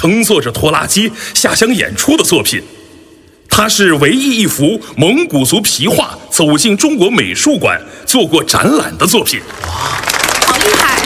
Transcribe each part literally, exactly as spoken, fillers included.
乘坐着拖拉机下乡演出的作品。它是唯一一幅蒙古族皮画走进中国美术馆做过展览的作品。 哇，好厉害！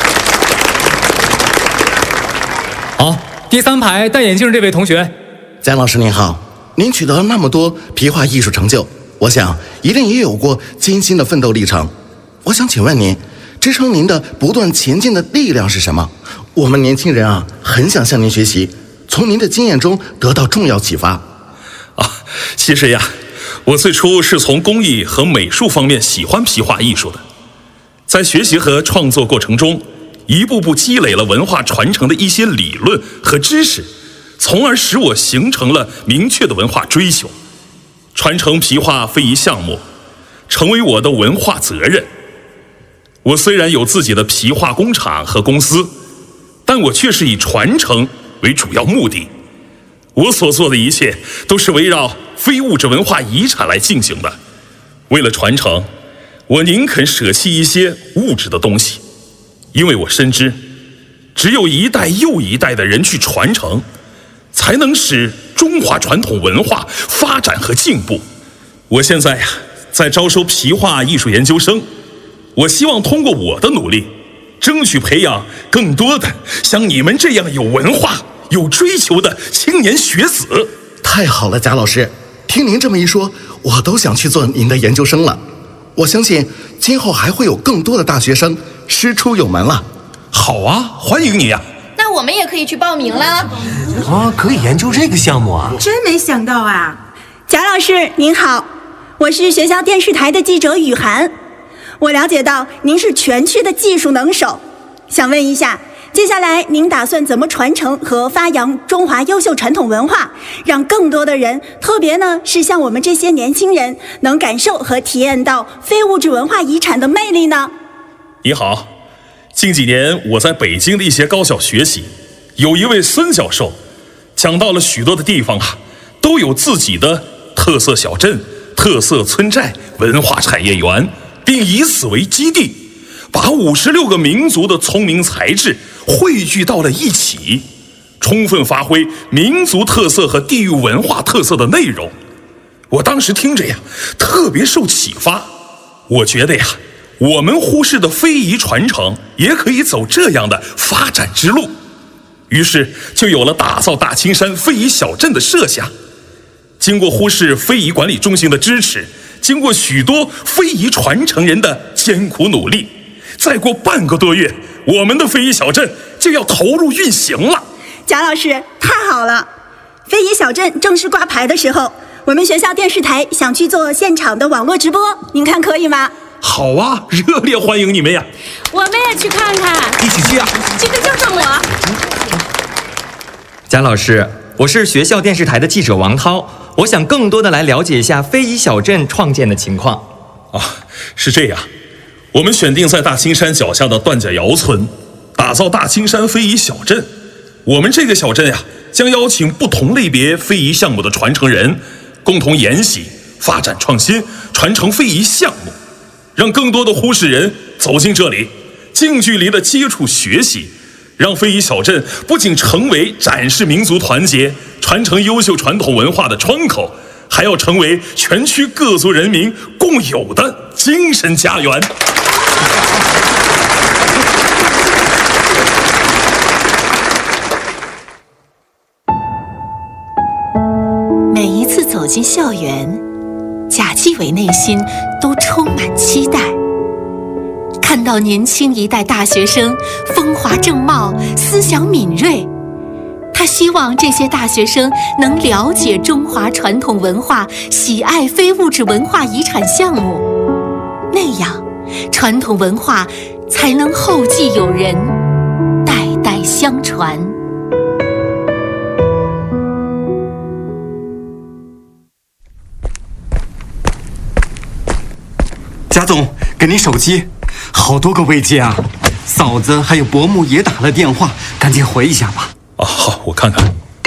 好，第三排戴眼镜这位同学。 姜老师您好，您取得了那么多皮画艺术成就，我想一定也有过艰辛的奋斗历程。我想请问您，支撑您的不断前进的力量是什么？我们年轻人啊，很想向您学习，从您的经验中得到重要启发。 啊，其实呀，我最初是从工艺和美术方面喜欢皮画艺术的，在学习和创作过程中，一步步积累了文化传承的一些理论和知识，从而使我形成了明确的文化追求。传承皮画非遗项目，成为我的文化责任。我虽然有自己的皮画工厂和公司，但我却是以传承为主要目的。我所做的一切都是围绕非物质文化遗产来进行的。为了传承，我宁肯舍弃一些物质的东西，因为我深知，只有一代又一代的人去传承，才能使中华传统文化发展和进步。我现在呀，在招收皮画艺术研究生，我希望通过我的努力，争取培养更多的像你们这样有文化、有追求的青年学子。 太好了，贾老师，听您这么一说，我都想去做您的研究生了。我相信今后还会有更多的大学生师出有门了。 好啊，欢迎你呀！ 那我们也可以去报名了。 啊，可以研究这个项目啊！ 真没想到啊！贾老师您好，我是学校电视台的记者雨涵。我了解到您是全区的技术能手，想问一下，接下来您打算怎么传承和发扬中华优秀传统文化，让更多的人，特别呢是像我们这些年轻人，能感受和体验到非物质文化遗产的魅力呢？ 你好，近几年我在北京的一些高校学习，有一位孙教授讲到了许多的地方啊，都有自己的特色小镇、特色村寨、文化产业园，并以此为基地，把五十六个民族的聪明才智汇聚到了一起，充分发挥民族特色和地域文化特色的内容。我当时听着呀，特别受启发。我觉得呀，我们忽视的非遗传承也可以走这样的发展之路，于是就有了打造大青山非遗小镇的设想。经过呼市非遗管理中心的支持，经过许多非遗传承人的艰苦努力，再过半个多月，我们的非遗小镇就要投入运行了。 贾老师，太好了！非遗小镇正式挂牌的时候，我们学校电视台想去做现场的网络直播，您看可以吗？ 好啊，热烈欢迎你们呀！ 我们也去看看， 一起去啊！ 这个就等我。 贾老师，我是学校电视台的记者王涛，我想更多的来了解一下非遗小镇创建的情况。 啊，是这样，我们选定在大青山脚下的段家窑村，打造大青山非遗小镇。我们这个小镇呀，将邀请不同类别非遗项目的传承人，共同研习、发展创新、传承非遗项目，让更多的呼市人走进这里，近距离的接触学习，让非遗小镇不仅成为展示民族团结、传承优秀传统文化的窗口，还要成为全区各族人民共有的精神家园。 每一次走进校园，贾继伟内心都充满期待。看到年轻一代大学生风华正茂、思想敏锐，他希望这些大学生能了解中华传统文化，喜爱非物质文化遗产项目，那样传统文化才能后继有人，代代相传。 贾总，给您手机，好多个未接啊！嫂子还有伯母也打了电话，赶紧回一下吧。 啊，好，我看看。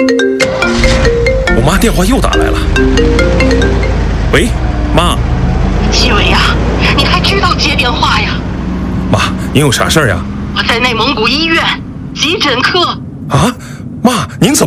我妈电话又打来了。喂，妈。 继伟呀，你还知道接电话呀？ 妈，您有啥事儿呀？ 我在内蒙古医院急诊科。 啊，妈，您怎么？